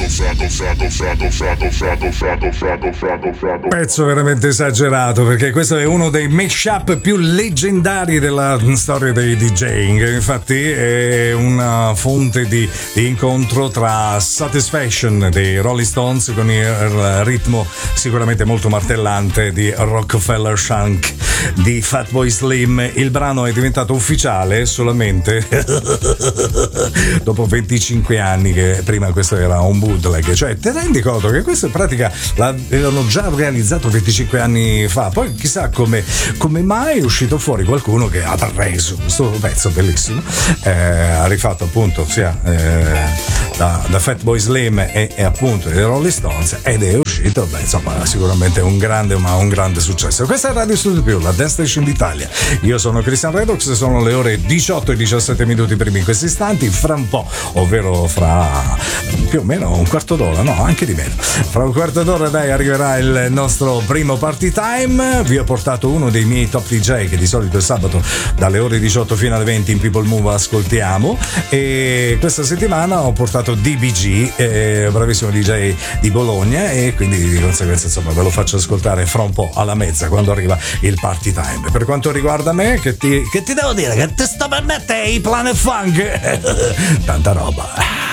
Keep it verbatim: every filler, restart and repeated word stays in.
Pezzo veramente esagerato, perché questo è uno dei mashup più leggendari della storia dei DJing. Infatti è una fonte di, di incontro tra Satisfaction dei Rolling Stones con il ritmo sicuramente molto martellante di Rockefeller Shank di Fatboy Slim. Il brano è diventato ufficiale solamente dopo venticinque anni, che prima questo era un bootleg. Cioè, ti rendi conto che questo in pratica l'avevano già realizzato venticinque anni fa? Poi chissà come, come mai è uscito fuori qualcuno che ha preso questo pezzo bellissimo, eh, ha rifatto appunto sia eh, da, da Fatboy Slim e, e appunto dei Rolling Stones, ed è uscito, beh, insomma, sicuramente un grande, ma un grande successo. Questa è Radio Studio Più, la Dance Station d'Italia. Io sono Christian Redox, sono le ore diciotto e diciassette minuti primi in questi istanti. Fra un po', ovvero fra più o meno un quarto d'ora, no, anche di meno, fra un quarto d'ora dai arriverà il nostro primo party time. Vi ho portato uno dei miei top D J che di solito il sabato dalle ore diciotto fino alle venti in People Move ascoltiamo, e questa settimana ho portato D B G, eh, bravissimo D J di Bologna, e quindi di conseguenza insomma ve lo faccio ascoltare fra un po' alla mezza quando arriva il party time. Per quanto riguarda me, che ti, che ti devo dire, che ti sto per mettere i Planet Funk tanta roba.